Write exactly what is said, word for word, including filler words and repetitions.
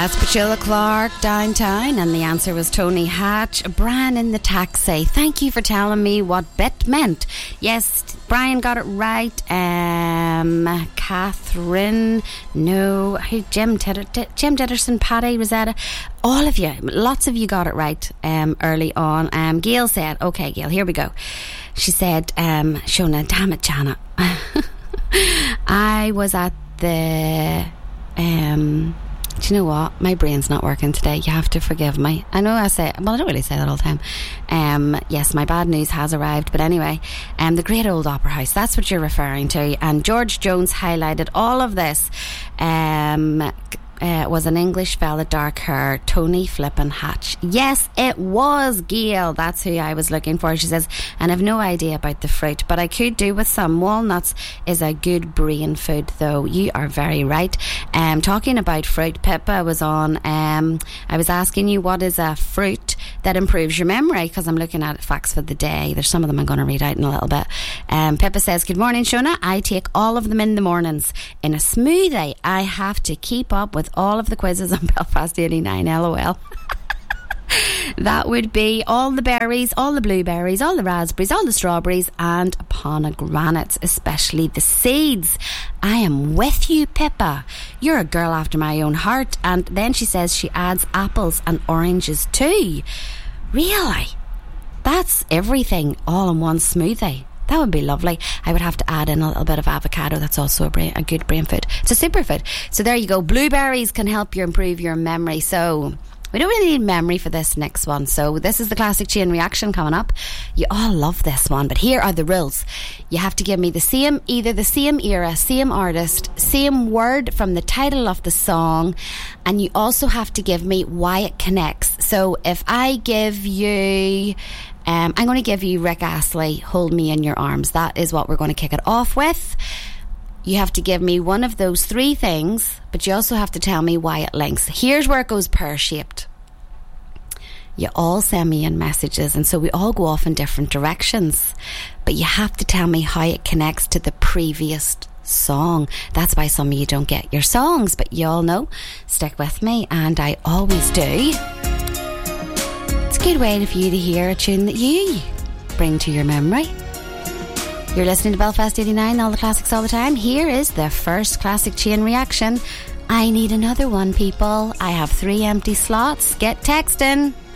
That's Petula Clark, Downtown, and the answer was Tony Hatch. Brian in the taxi, thank you for telling me what bit meant. Yes, Brian got it right. Um, Catherine, no, who? Jim, Titter, Jim Ditterson, Paddy, Rosetta, all of you, lots of you got it right um, early on. Um, Gail said, okay, Gail, here we go. She said, um, Shona, damn it, Janet. I was at the... Um, do you know what? My brain's not working today. You have to forgive me. I know I say, well, I don't really say that all the time. Um, yes, my bad news has arrived. But anyway, um, the Great Old Opera House, that's what you're referring to. And George Jones highlighted all of this. Um... Uh, was an English fella, dark hair, Tony Flippin Hatch. Yes, it was Gail. That's who I was looking for. She says, and I've no idea about the fruit, but I could do with some. Walnuts is a good brain food, though. You are very right. Um, talking about fruit, Pippa was on. Um, I was asking you what is a fruit that improves your memory, because I'm looking at facts for the day. There's some of them I'm going to read out in a little bit. Um, Pippa says, good morning, Shona. I take all of them in the mornings. In a smoothie, I have to keep up with all of the quizzes on Belfast eighty-nine, lol. That would be all the berries, all the blueberries, all the raspberries, all the strawberries, and pomegranates, especially the seeds. I am with you, Pippa. You're a girl after my own heart. And then she says she adds apples and oranges too. Really? That's everything all in one smoothie. That would be lovely. I would have to add in a little bit of avocado. That's also a, brain, a good brain food. It's a superfood. So there you go. Blueberries can help you improve your memory. So we don't really need memory for this next one. So this is the classic chain reaction coming up. You all love this one, but here are the rules. You have to give me the same, either the same era, same artist, same word from the title of the song, and you also have to give me why it connects. So if I give you... Um, I'm going to give you Rick Astley, Hold Me in Your Arms. That is what we're going to kick it off with. You have to give me one of those three things, but you also have to tell me why it links. Here's where it goes pear-shaped. You all send me in messages, and so we all go off in different directions. But you have to tell me how it connects to the previous song. That's why some of you don't get your songs, but you all know. Stick with me, and I always do. It's a good way for you to hear a tune that you bring to your memory. You're listening to Belfast eighty-nine, all the classics all the time. Here is the first classic chain reaction. I need another one, people. I have three empty slots. Get texting.